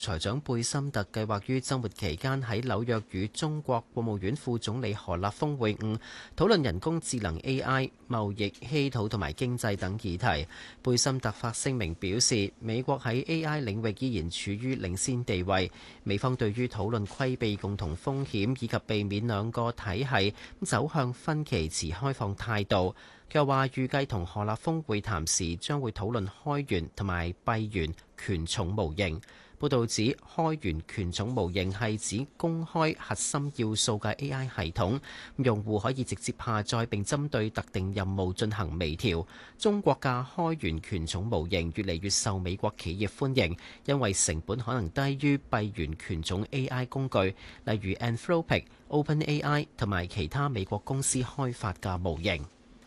財長貝森特計劃於週末期間喺紐約與中國國務院副總理何立峰會晤，討論人工智能 AI、貿易、稀土同埋經濟等議題。貝森特發聲明表示，美國喺 AI 領域依然處於領先地位，美方對於討論規避共同風險以及避免兩個體系走向分歧持開放態度。佢又話預計同何立峰會談時將會討論開源同埋閉源權重模型。報導指，開源權重模型係指公開核心要素嘅 AI 系統，用戶可以直接下載並針對特定任務進行微調。中國嘅開源權重模型越嚟越受美國企業歡迎，因為成本可能低於閉源權重 AI 工具，例如 Anthropic、OpenAI 同埋其他美國公司開發嘅模型。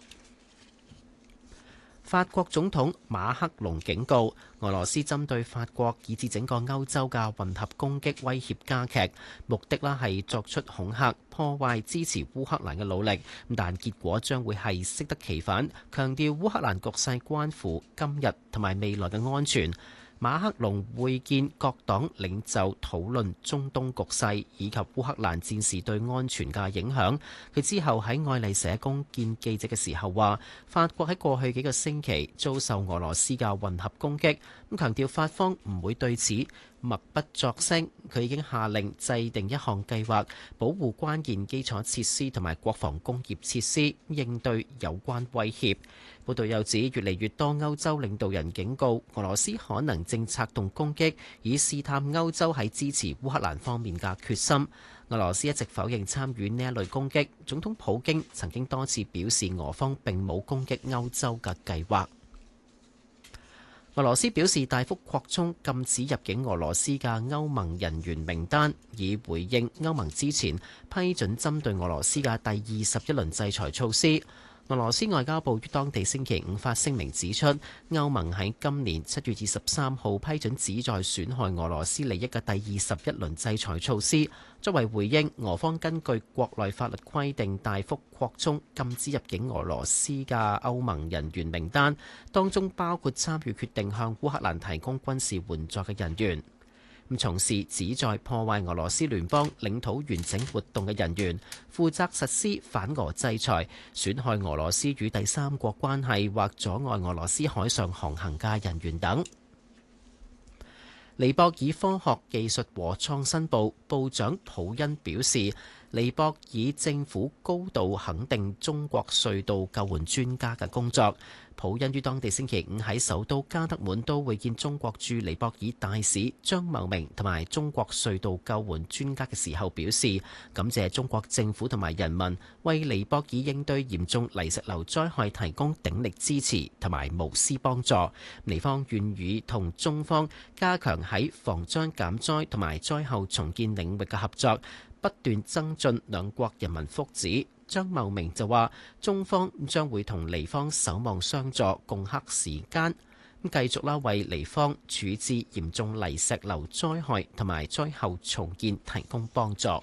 法國總統馬克龍警告，俄羅斯針對法國以至整個歐洲嘅混合攻擊威脅加劇，目的係作出恐嚇、破壞支持烏克蘭嘅努力，但結果將會係適得其反。強調烏克蘭局勢關乎今日同埋未來嘅安全。馬克龍會見各黨領袖討論中東局勢以及烏克蘭戰事對安全嘅影響。佢之後喺愛麗舍宮見記者嘅時候話，法國喺過去幾個星期遭受俄羅斯嘅混合攻擊，咁強調法方唔會對此默不作聲。佢已經下令制定一項計劃，保護關鍵基礎設施同埋國防工業設施，應對有關威脅。報道又指，越嚟越多歐洲領導人警告俄羅斯可能正策動攻擊，以試探歐洲喺支持烏克蘭方面嘅決心。俄羅斯一直否認參與呢一類攻擊，總統普京曾經多次表示俄方並冇攻擊歐洲嘅計劃。俄羅斯表示大幅擴充禁止入境俄羅斯嘅歐盟人員名單，以回應歐盟之前批准針對俄羅斯嘅第21輪制裁措施。俄羅斯外交部於當地星期五發聲明指出，歐盟喺今年7月23號批准旨在損害俄羅斯利益嘅第21輪制裁措施，作為回應，俄方根據國內法律規定大幅擴充禁止入境俄羅斯嘅歐盟人員名單，當中包括參與決定向烏克蘭提供軍事援助嘅人員。從事旨在破壞俄羅斯聯邦領土完整活動嘅人員，負責實施反俄制裁、損害俄羅斯與第三國關係或阻礙俄羅斯海上航行嘅人員等。尼泊爾科學技術和創新部部長普恩表示，尼泊爾政府高度肯定中國隧道救援專家嘅工作。普恩於當地星期五喺首都加德滿都會見中國駐尼泊爾大使張茂明同埋中國隧道救援專家嘅時候表示，感謝中國政府同埋人民為尼泊爾應對嚴重泥石流災害提供鼎力支持同埋無私幫助。尼方願意同中方加強喺防災減災同埋災後重建領域嘅合作，不斷增進兩國人民福祉。張茂明就話，中方將會同尼方守望相助，共克時艱，繼續為尼方處置嚴重泥石流災害同埋災後重建提供幫助。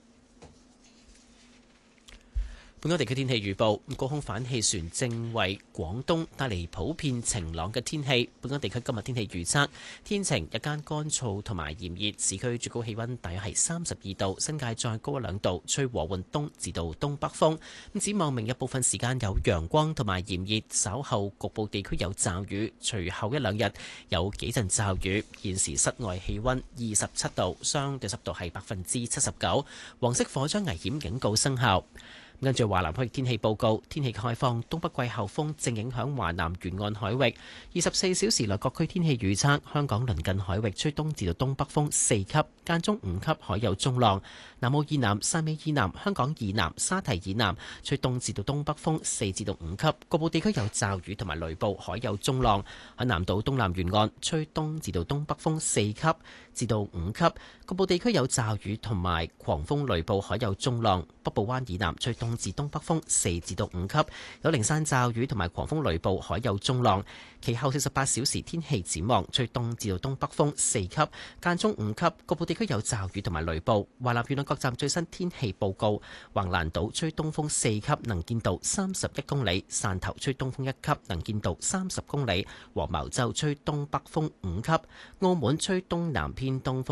本港地區天氣預報，高空反氣旋正為廣東帶嚟普遍晴朗嘅天氣。本港地區今日天氣預測，天晴，日間乾燥同埋炎熱，市區最高氣溫大約係32度，新界再高1-2度，吹和緩東至到東北風。咁展望明日部分時間有陽光同埋炎熱，稍後局部地區有驟雨，隨後1-2日有幾陣驟雨。現時室外氣溫27度，相對濕度係79%，黃色火災危險警告生效。跟住華南區天氣報告，天氣開放，東北季候風正影響華南沿岸海域。24小時內各區天氣預測，香港鄰近海域吹東至到東北風4級，間中5級，海有中浪。南澳以南、汕尾以南、香港以南、沙堤以南吹東至到東北風4至到5級，局部地區有驟雨同埋雷暴，海有中浪。喺南島東南沿岸吹東至到東北風4級至到5級，局部地區有驟雨同埋狂風雷暴，海有中浪。北部灣以南吹東東至東北風4至到5級，有零散驟雨同埋狂風雷暴，海有中浪。其後48小時天氣展望，吹東至到東北風4級，間中5級，局部地區有驟雨同埋雷暴。華南沿岸各站最新天氣報告：橫瀾島吹東風4級，能見度31公里；汕頭吹東風1級，能見度30公里；黃茅洲吹東北風5級；澳門吹東南偏東風